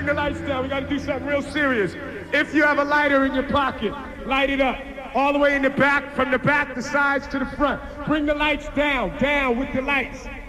the lights down. We got to do something real serious. If you have a lighter in your pocket, light it up. All the way in the back, from the back, the sides to the front. Bring the lights down, down with the lights.